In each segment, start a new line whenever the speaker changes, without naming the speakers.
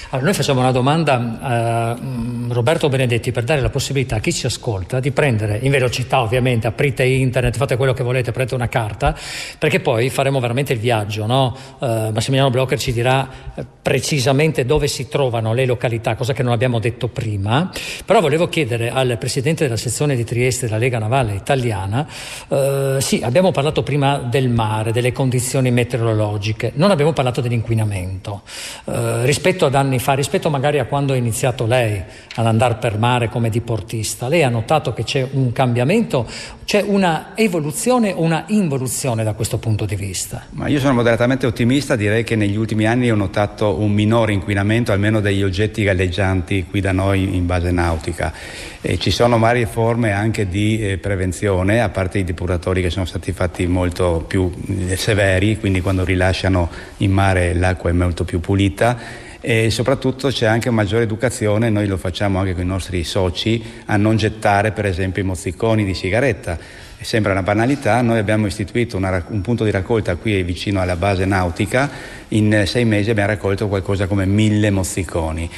Allora, noi facciamo una domanda a Roberto Benedetti per dare la possibilità a chi ci ascolta di prendere, in velocità ovviamente, aprite internet, fate quello che volete, prendete una carta, perché poi faremo veramente il viaggio, no? Massimiliano Blocher ci dirà precisamente dove si trovano le località, cosa che non abbiamo detto prima, però volevo chiedere al presidente della sezione di Trieste della Lega Navale Italiana, sì, abbiamo parlato prima del mare, delle condizioni meteorologiche, non abbiamo parlato dell'inquinamento. Rispetto ad anni fa, rispetto magari a quando ha iniziato lei ad andare per mare come diportista, lei ha notato che c'è un cambiamento, c'è una evoluzione o una involuzione da questo punto di vista?
Ma io sono moderatamente ottimista, direi che negli ultimi anni ho notato un minore inquinamento, almeno degli oggetti galleggianti qui da noi in base nautica. Ci sono varie forme anche di prevenzione, a parte i depuratori che sono stati fatti molto più severi, quindi quando rilasciano in mare l'acqua è molto più pulita, e soprattutto c'è anche maggiore educazione, noi lo facciamo anche con i nostri soci, a non gettare per esempio i mozziconi di sigaretta. Sembra una banalità, noi abbiamo istituito un punto di raccolta qui vicino alla base nautica, in 6 mesi abbiamo raccolto qualcosa come 1000 mozziconi.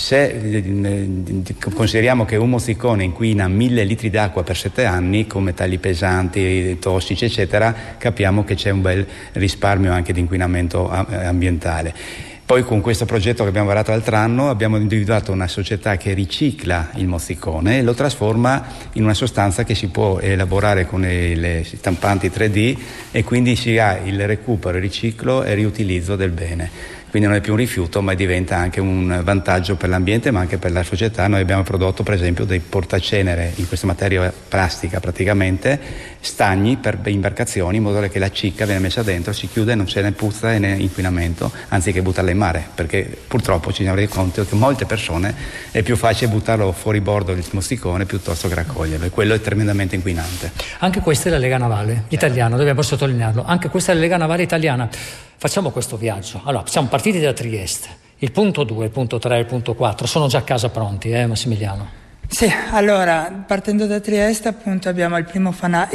Se consideriamo che un mozzicone inquina 1000 litri d'acqua per 7 anni con metalli pesanti, tossici eccetera, capiamo che c'è un bel risparmio anche di inquinamento ambientale. Poi con questo progetto che abbiamo varato l'altro anno abbiamo individuato una società che ricicla il mozzicone e lo trasforma in una sostanza che si può elaborare con le stampanti 3D e quindi si ha il recupero, il riciclo e il riutilizzo del bene. Quindi non è più un rifiuto, ma diventa anche un vantaggio per l'ambiente ma anche per la società. Noi abbiamo prodotto per esempio dei portacenere in questa materia plastica praticamente, stagni per imbarcazioni, in modo che la cicca viene messa dentro, si chiude e non c'è né puzza né inquinamento, anziché buttarla in mare, perché purtroppo ci siamo resi conto che molte persone è più facile buttarlo fuori bordo il mozzicone piuttosto che raccoglierlo, e quello è tremendamente inquinante.
Anche questa è la Lega Navale italiana, dobbiamo sottolinearlo, anche questa è la Lega Navale italiana. Facciamo questo viaggio. Allora, siamo partiti da Trieste. Il punto 2, il punto 3, il punto 4 sono già a casa pronti, Massimiliano?
Sì, allora, partendo da Trieste appunto abbiamo il primo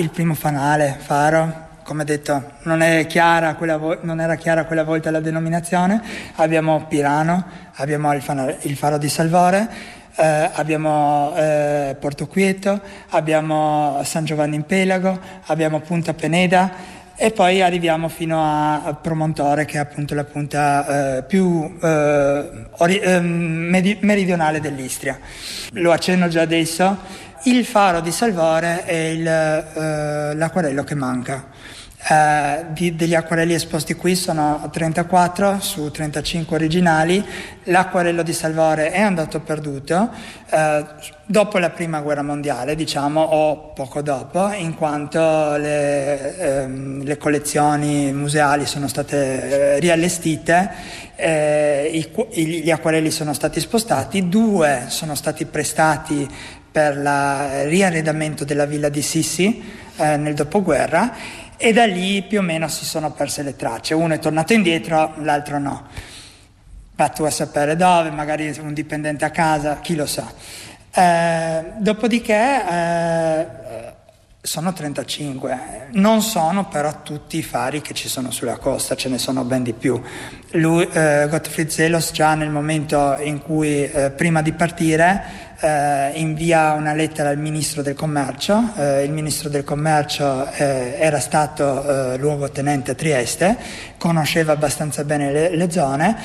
fanale, faro. Come detto, non era chiara quella volta la denominazione. Abbiamo Pirano, abbiamo il faro di Salvore, abbiamo Porto Quieto, abbiamo San Giovanni in Pelago, abbiamo Punta Peneda, e poi arriviamo fino a Promontore, che è appunto la punta più meridionale dell'Istria. Lo accenno già adesso, il faro di Salvore è l'acquarello che manca. Degli acquarelli esposti qui sono 34 su 35 originali. L'acquarello di Salvore è andato perduto dopo la prima guerra mondiale, diciamo, o poco dopo, in quanto le collezioni museali sono state riallestite, gli acquarelli sono stati spostati, 2 sono stati prestati per il riarredamento della villa di Sissi nel dopoguerra, e da lì più o meno si sono perse le tracce. Uno è tornato indietro, l'altro no. Va tu a sapere dove, magari un dipendente a casa, chi lo sa. Dopodiché sono 35, non sono però tutti i fari che ci sono sulla costa, ce ne sono ben di più. Gottfried Zelos, già nel momento in cui prima di partire invia una lettera al ministro del commercio. Il ministro del commercio era stato luogotenente a Trieste, conosceva abbastanza bene le zone,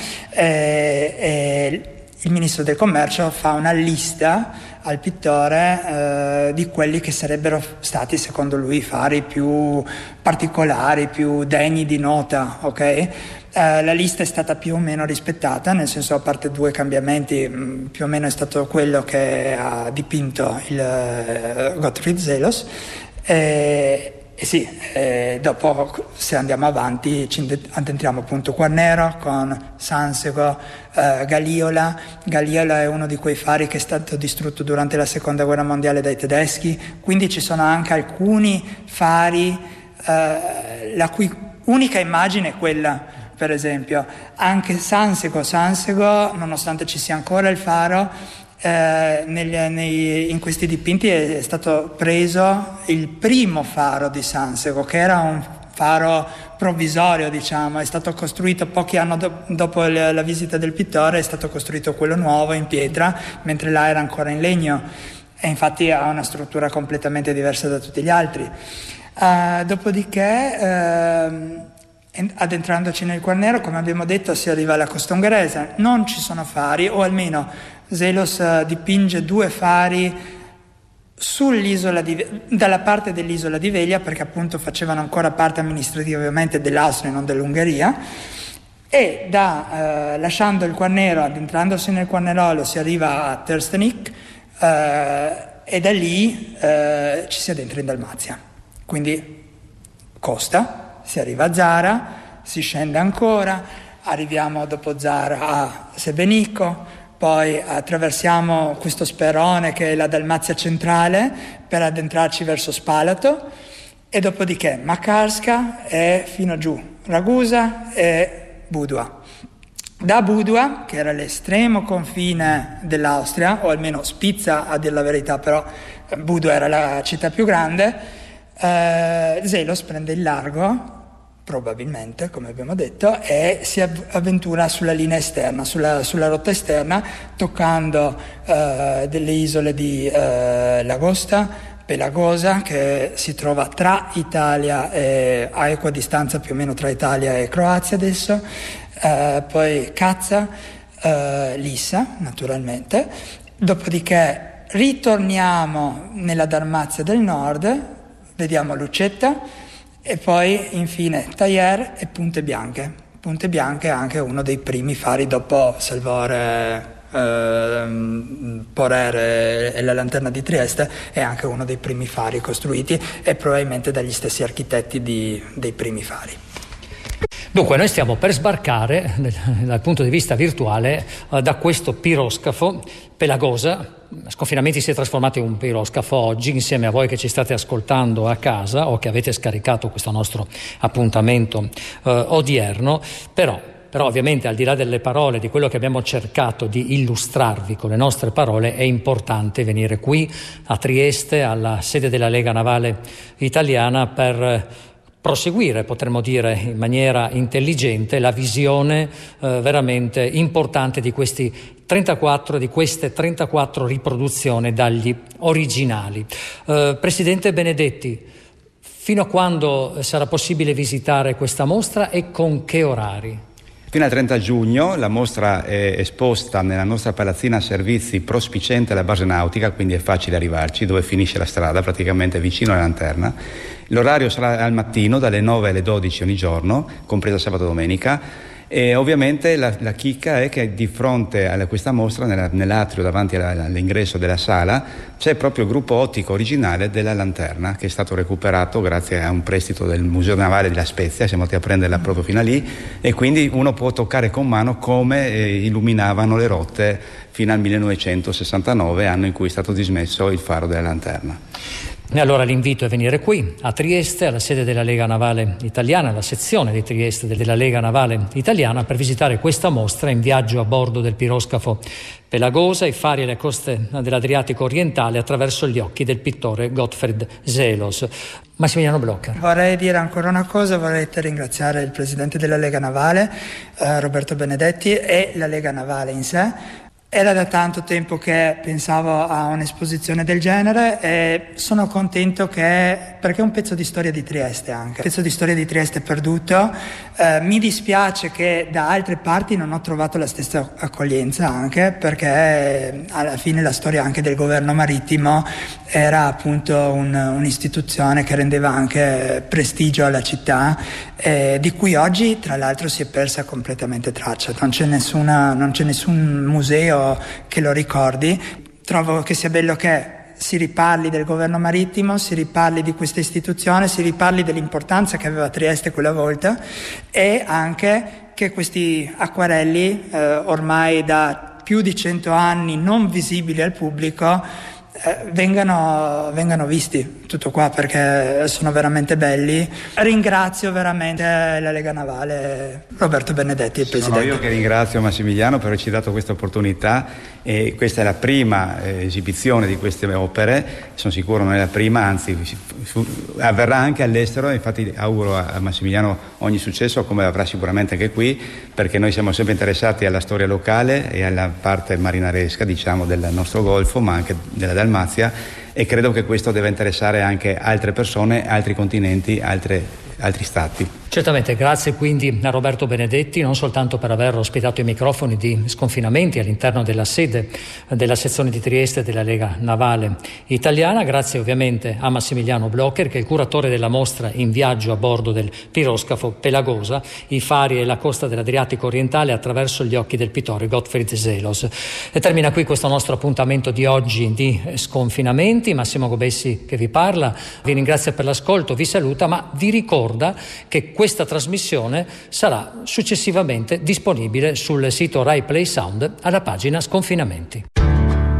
il ministro del commercio fa una lista al pittore di quelli che sarebbero stati secondo lui i fari più particolari, più degni di nota, ok? La lista è stata più o meno rispettata, nel senso, a parte 2 cambiamenti, più o meno è stato quello che ha dipinto il Gottfried Zelos. Sì, dopo se andiamo avanti ci addentriamo appunto Quarnero con Sansego, Galiola. Galiola è uno di quei fari che è stato distrutto durante la seconda guerra mondiale dai tedeschi, quindi ci sono anche alcuni fari la cui unica immagine è quella. Per esempio anche Sansego, nonostante ci sia ancora il faro, in questi dipinti è stato preso il primo faro di Sansego, che era un faro provvisorio, diciamo, è stato costruito pochi anni dopo la visita del pittore, è stato costruito quello nuovo in pietra, mentre là era ancora in legno, e infatti ha una struttura completamente diversa da tutti gli altri. Dopodiché, addentrandoci nel Quarnero, come abbiamo detto, si arriva alla costa ungherese. Non ci sono fari, o almeno Zelos dipinge 2 fari dalla parte dell'isola di Velia, perché appunto facevano ancora parte amministrativamente dell'Austria e non dell'Ungheria, e lasciando il Quarnero, addentrandosi nel Quarnerolo, si arriva a Terstenik, e da lì ci si addentra in Dalmazia, quindi costa, si arriva a Zara, si scende ancora, arriviamo dopo Zara a Sebenico, poi attraversiamo questo sperone che è la Dalmazia centrale per addentrarci verso Spalato, e dopodiché Makarska e fino giù Ragusa e Budva. Da Budva, che era l'estremo confine dell'Austria, o almeno Spizza a dire la verità, però Budva era la città più grande, Zelos prende il largo, probabilmente, come abbiamo detto, e si avventura sulla linea esterna, sulla rotta esterna, toccando delle isole di Lagosta, Pelagosa, che si trova tra Italia e a equa distanza più o meno tra Italia e Croazia adesso, poi Cazza, Lissa naturalmente, dopodiché ritorniamo nella Dalmazia del Nord, vediamo Lucetta, e poi infine Taier e Punte Bianche. Punte Bianche è anche uno dei primi fari dopo Salvore, Porer e la Lanterna di Trieste, è anche uno dei primi fari costruiti e probabilmente dagli stessi architetti dei primi fari.
Dunque, noi stiamo per sbarcare dal punto di vista virtuale da questo piroscafo Pelagosa. Sconfinamenti si è trasformato in un piroscafo oggi, insieme a voi che ci state ascoltando a casa o che avete scaricato questo nostro appuntamento odierno, però ovviamente, al di là delle parole, di quello che abbiamo cercato di illustrarvi con le nostre parole, è importante venire qui a Trieste, alla sede della Lega Navale Italiana, per proseguire, potremmo dire in maniera intelligente, la visione veramente importante di queste 34 riproduzioni dagli originali. Presidente Benedetti, fino a quando sarà possibile visitare questa mostra e con che orari?
Fino al 30 giugno la mostra è esposta nella nostra palazzina servizi prospiciente alla base nautica, quindi è facile arrivarci, dove finisce la strada, praticamente vicino alla lanterna. L'orario sarà al mattino dalle 9 alle 12 ogni giorno, compresa sabato e domenica. E ovviamente la chicca è che di fronte a questa mostra, nell'atrio davanti all'ingresso della sala, c'è proprio il gruppo ottico originale della lanterna, che è stato recuperato grazie a un prestito del Museo Navale di La Spezia. Siamo andati a prenderla proprio fino a lì, e quindi uno può toccare con mano come illuminavano le rotte fino al 1969, anno in cui è stato dismesso il faro della lanterna.
E allora l'invito è venire qui a Trieste, alla sede della Lega Navale Italiana, alla sezione di Trieste della Lega Navale Italiana, per visitare questa mostra in viaggio a bordo del piroscafo Pelagosa, i fari e le coste dell'Adriatico orientale attraverso gli occhi del pittore Gottfried Zelos. Massimiliano Blocher.
Vorrei dire ancora una cosa, vorrei ringraziare il presidente della Lega Navale, Roberto Benedetti, e la Lega Navale in sé. Era da tanto tempo che pensavo a un'esposizione del genere e sono contento perché è un pezzo di storia di Trieste anche, un pezzo di storia di Trieste perduto. Mi dispiace che da altre parti non ho trovato la stessa accoglienza, anche perché alla fine la storia anche del governo marittimo era appunto un'istituzione che rendeva anche prestigio alla città, di cui oggi tra l'altro si è persa completamente traccia. Non c'è nessun museo che lo ricordi. Trovo che sia bello che si riparli del governo marittimo, si riparli di questa istituzione, si riparli dell'importanza che aveva Trieste quella volta, e anche che questi acquarelli ormai da più di 100 anni non visibili al pubblico vengano visti tutto qua, perché sono veramente belli. Ringrazio veramente la Lega Navale, Roberto Benedetti, il presidente.
Sono io che ringrazio Massimiliano per averci dato questa opportunità, e questa è la prima esibizione di queste opere, sono sicuro non è la prima, anzi avverrà anche all'estero. Infatti auguro a Massimiliano ogni successo, come avrà sicuramente anche qui, perché noi siamo sempre interessati alla storia locale e alla parte marinaresca, diciamo, del nostro golfo, ma anche della Dalmazia, e credo che questo deve interessare anche altre persone, altri continenti, altri stati.
Certamente, grazie quindi a Roberto Benedetti, non soltanto per aver ospitato i microfoni di Sconfinamenti all'interno della sede della sezione di Trieste della Lega Navale Italiana, grazie ovviamente a Massimiliano Blocher, che è il curatore della mostra In viaggio a bordo del piroscafo Pelagosa, i fari e la costa dell'Adriatico orientale attraverso gli occhi del pittore Gottfried Seelos. E termina qui questo nostro appuntamento di oggi di Sconfinamenti. Massimo Gobessi che vi parla, vi ringrazia per l'ascolto, vi saluta, ma vi ricorda che questa trasmissione sarà successivamente disponibile sul sito Rai Play Sound alla pagina Sconfinamenti.